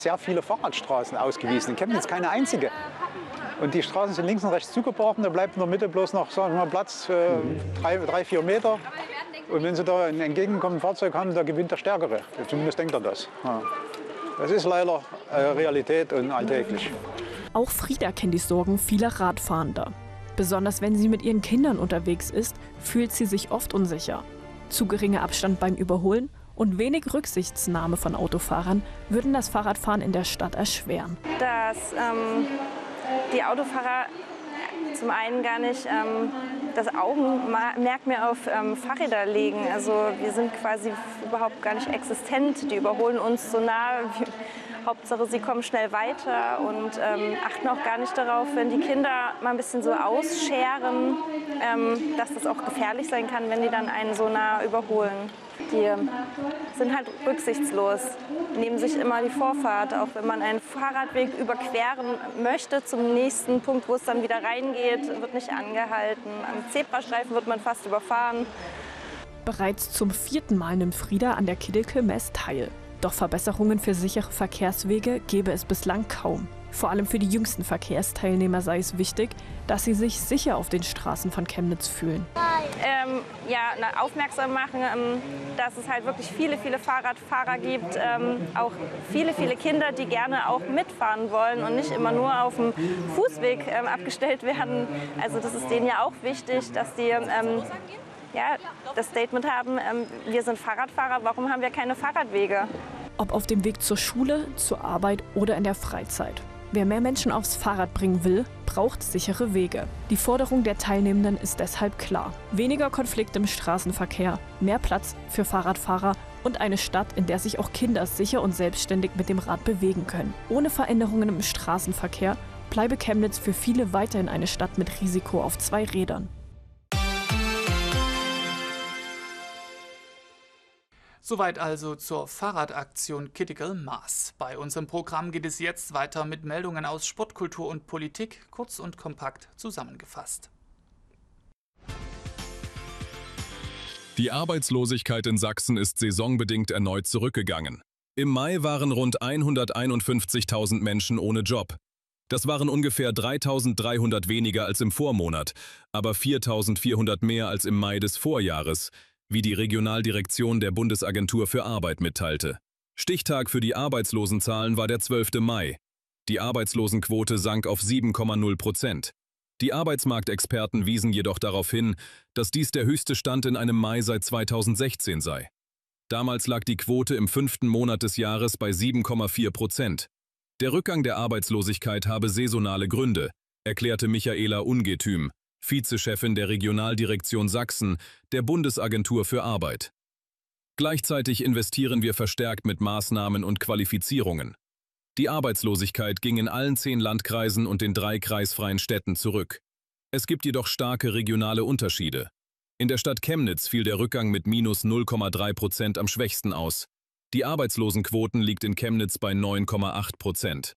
Sehr viele Fahrradstraßen ausgewiesen. In Chemnitz keine einzige. Und die Straßen sind links und rechts zugebrochen. Da bleibt in der Mitte bloß noch, sagen wir mal, Platz 3-4 Meter. Und wenn Sie da ein entgegenkommendes Fahrzeug haben, da gewinnt der Stärkere. Zumindest denkt er das. Ja. Das ist leider Realität und alltäglich. Auch Frieda kennt die Sorgen vieler Radfahrender. Besonders wenn sie mit ihren Kindern unterwegs ist, fühlt sie sich oft unsicher. Zu geringer Abstand beim Überholen und wenig Rücksichtsnahme von Autofahrern würden das Fahrradfahren in der Stadt erschweren. Dass die Autofahrer zum einen gar nicht das Augenmerk mehr auf Fahrräder legen. Also wir sind quasi überhaupt gar nicht existent. Die überholen uns so nah. Hauptsache, sie kommen schnell weiter und achten auch gar nicht darauf, wenn die Kinder mal ein bisschen so ausscheren, dass das auch gefährlich sein kann, wenn die dann einen so nah überholen. Die sind halt rücksichtslos, nehmen sich immer die Vorfahrt, auch wenn man einen Fahrradweg überqueren möchte zum nächsten Punkt, wo es dann wieder reingeht, wird nicht angehalten. Am Zebrastreifen wird man fast überfahren. Bereits zum 4. Mal nimmt Frieda an der Kiddelke-Mess teil. Doch Verbesserungen für sichere Verkehrswege gäbe es bislang kaum. Vor allem für die jüngsten Verkehrsteilnehmer sei es wichtig, dass sie sich sicher auf den Straßen von Chemnitz fühlen. Aufmerksam machen, dass es halt wirklich viele Fahrradfahrer gibt, auch viele Kinder, die gerne auch mitfahren wollen und nicht immer nur auf dem Fußweg abgestellt werden. Also das ist denen ja auch wichtig, dass die das Statement haben, wir sind Fahrradfahrer, warum haben wir keine Fahrradwege? Ob auf dem Weg zur Schule, zur Arbeit oder in der Freizeit. Wer mehr Menschen aufs Fahrrad bringen will, braucht sichere Wege. Die Forderung der Teilnehmenden ist deshalb klar. Weniger Konflikte im Straßenverkehr, mehr Platz für Fahrradfahrer und eine Stadt, in der sich auch Kinder sicher und selbstständig mit dem Rad bewegen können. Ohne Veränderungen im Straßenverkehr bleibe Chemnitz für viele weiterhin eine Stadt mit Risiko auf 2 Rädern. Soweit also zur Fahrradaktion Critical Mass. Bei uns im Programm geht es jetzt weiter mit Meldungen aus Sport, Kultur und Politik, kurz und kompakt zusammengefasst. Die Arbeitslosigkeit in Sachsen ist saisonbedingt erneut zurückgegangen. Im Mai waren rund 151.000 Menschen ohne Job. Das waren ungefähr 3.300 weniger als im Vormonat, aber 4.400 mehr als im Mai des Vorjahres, wie die Regionaldirektion der Bundesagentur für Arbeit mitteilte. Stichtag für die Arbeitslosenzahlen war der 12. Mai. Die Arbeitslosenquote sank auf 7,0%. Die Arbeitsmarktexperten wiesen jedoch darauf hin, dass dies der höchste Stand in einem Mai seit 2016 sei. Damals lag die Quote im 5. Monat des Jahres bei 7,4%. Der Rückgang der Arbeitslosigkeit habe saisonale Gründe, erklärte Michaela Ungetüm, Vizechefin der Regionaldirektion Sachsen, der Bundesagentur für Arbeit. Gleichzeitig investieren wir verstärkt mit Maßnahmen und Qualifizierungen. Die Arbeitslosigkeit ging in allen 10 Landkreisen und den 3 kreisfreien Städten zurück. Es gibt jedoch starke regionale Unterschiede. In der Stadt Chemnitz fiel der Rückgang mit minus 0,3% am schwächsten aus. Die Arbeitslosenquoten liegt in Chemnitz bei 9,8%.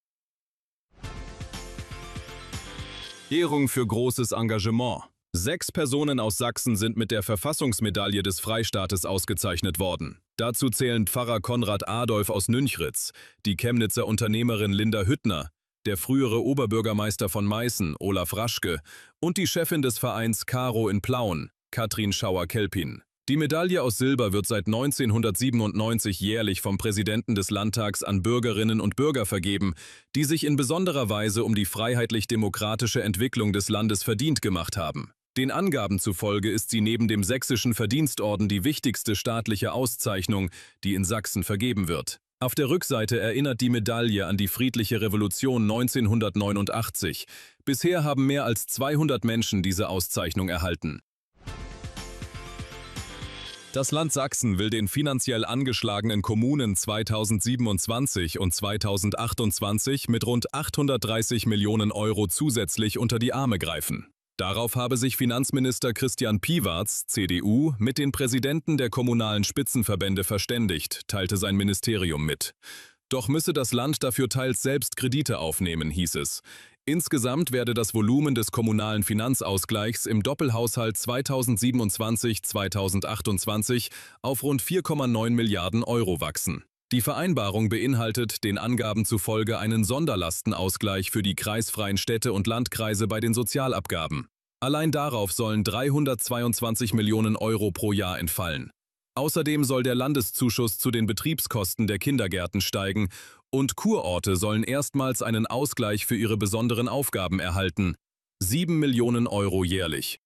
Ehrung für großes Engagement. 6 Personen aus Sachsen sind mit der Verfassungsmedaille des Freistaates ausgezeichnet worden. Dazu zählen Pfarrer Konrad Adolf aus Nünchritz, die Chemnitzer Unternehmerin Linda Hüttner, der frühere Oberbürgermeister von Meißen, Olaf Raschke, und die Chefin des Vereins Caro in Plauen, Katrin Schauer-Kelpin. Die Medaille aus Silber wird seit 1997 jährlich vom Präsidenten des Landtags an Bürgerinnen und Bürger vergeben, die sich in besonderer Weise um die freiheitlich-demokratische Entwicklung des Landes verdient gemacht haben. Den Angaben zufolge ist sie neben dem Sächsischen Verdienstorden die wichtigste staatliche Auszeichnung, die in Sachsen vergeben wird. Auf der Rückseite erinnert die Medaille an die friedliche Revolution 1989. Bisher haben mehr als 200 Menschen diese Auszeichnung erhalten. Das Land Sachsen will den finanziell angeschlagenen Kommunen 2027 und 2028 mit rund 830 Millionen Euro zusätzlich unter die Arme greifen. Darauf habe sich Finanzminister Christian Piwarz, CDU, mit den Präsidenten der kommunalen Spitzenverbände verständigt, teilte sein Ministerium mit. Doch müsse das Land dafür teils selbst Kredite aufnehmen, hieß es. Insgesamt werde das Volumen des kommunalen Finanzausgleichs im Doppelhaushalt 2027-2028 auf rund 4,9 Milliarden Euro wachsen. Die Vereinbarung beinhaltet den Angaben zufolge einen Sonderlastenausgleich für die kreisfreien Städte und Landkreise bei den Sozialabgaben. Allein darauf sollen 322 Millionen Euro pro Jahr entfallen. Außerdem soll der Landeszuschuss zu den Betriebskosten der Kindergärten steigen und Kurorte sollen erstmals einen Ausgleich für ihre besonderen Aufgaben erhalten. 7 Millionen Euro jährlich.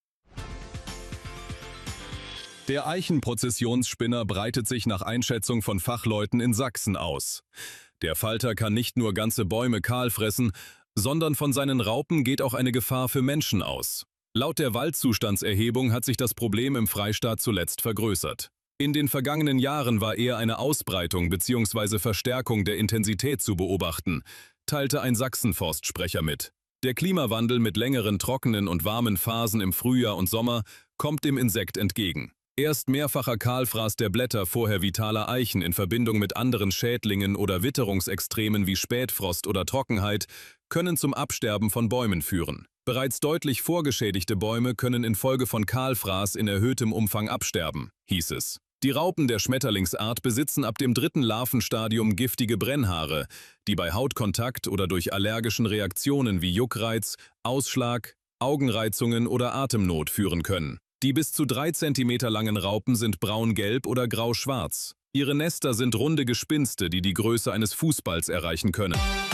Der Eichenprozessionsspinner breitet sich nach Einschätzung von Fachleuten in Sachsen aus. Der Falter kann nicht nur ganze Bäume kahl fressen, sondern von seinen Raupen geht auch eine Gefahr für Menschen aus. Laut der Waldzustandserhebung hat sich das Problem im Freistaat zuletzt vergrößert. In den vergangenen Jahren war eher eine Ausbreitung bzw. Verstärkung der Intensität zu beobachten, teilte ein Sachsenforstsprecher mit. Der Klimawandel mit längeren trockenen und warmen Phasen im Frühjahr und Sommer kommt dem Insekt entgegen. Erst mehrfacher Kahlfraß der Blätter vorher vitaler Eichen in Verbindung mit anderen Schädlingen oder Witterungsextremen wie Spätfrost oder Trockenheit können zum Absterben von Bäumen führen. Bereits deutlich vorgeschädigte Bäume können infolge von Kahlfraß in erhöhtem Umfang absterben, hieß es. Die Raupen der Schmetterlingsart besitzen ab dem 3. Larvenstadium giftige Brennhaare, die bei Hautkontakt oder durch allergischen Reaktionen wie Juckreiz, Ausschlag, Augenreizungen oder Atemnot führen können. Die bis zu 3 cm langen Raupen sind braun-gelb oder grau-schwarz. Ihre Nester sind runde Gespinste, die die Größe eines Fußballs erreichen können.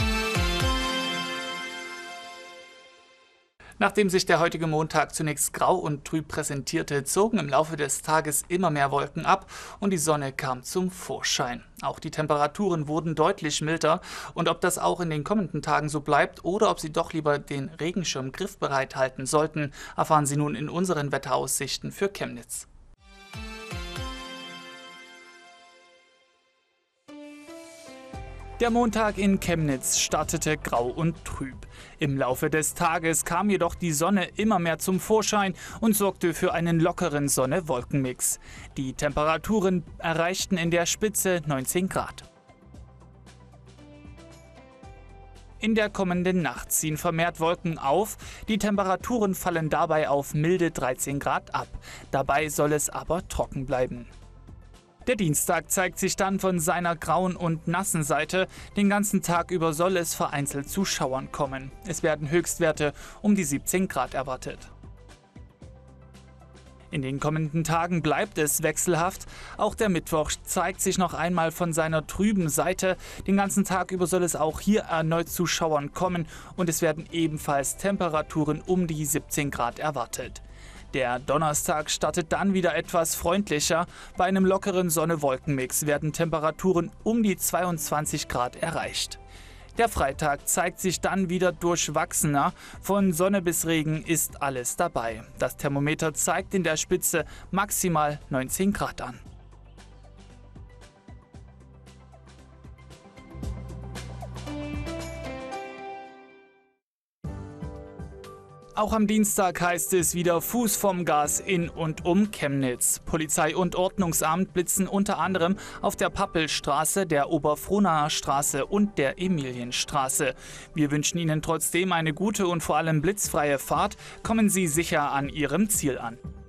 Nachdem sich der heutige Montag zunächst grau und trüb präsentierte, zogen im Laufe des Tages immer mehr Wolken ab und die Sonne kam zum Vorschein. Auch die Temperaturen wurden deutlich milder und ob das auch in den kommenden Tagen so bleibt oder ob Sie doch lieber den Regenschirm griffbereit halten sollten, erfahren Sie nun in unseren Wetteraussichten für Chemnitz. Der Montag in Chemnitz startete grau und trüb. Im Laufe des Tages kam jedoch die Sonne immer mehr zum Vorschein und sorgte für einen lockeren Sonne-Wolken-Mix. Die Temperaturen erreichten in der Spitze 19 Grad. In der kommenden Nacht ziehen vermehrt Wolken auf, die Temperaturen fallen dabei auf milde 13 Grad ab. Dabei soll es aber trocken bleiben. Der Dienstag zeigt sich dann von seiner grauen und nassen Seite. Den ganzen Tag über soll es vereinzelt zu Schauern kommen. Es werden Höchstwerte um die 17 Grad erwartet. In den kommenden Tagen bleibt es wechselhaft. Auch der Mittwoch zeigt sich noch einmal von seiner trüben Seite. Den ganzen Tag über soll es auch hier erneut zu Schauern kommen und es werden ebenfalls Temperaturen um die 17 Grad erwartet. Der Donnerstag startet dann wieder etwas freundlicher. Bei einem lockeren Sonne-Wolken-Mix werden Temperaturen um die 22 Grad erreicht. Der Freitag zeigt sich dann wieder durchwachsener. Von Sonne bis Regen ist alles dabei. Das Thermometer zeigt in der Spitze maximal 19 Grad an. Auch am Dienstag heißt es wieder Fuß vom Gas in und um Chemnitz. Polizei und Ordnungsamt blitzen unter anderem auf der Pappelstraße, der Oberfrohnaer Straße und der Emilienstraße. Wir wünschen Ihnen trotzdem eine gute und vor allem blitzfreie Fahrt. Kommen Sie sicher an Ihrem Ziel an.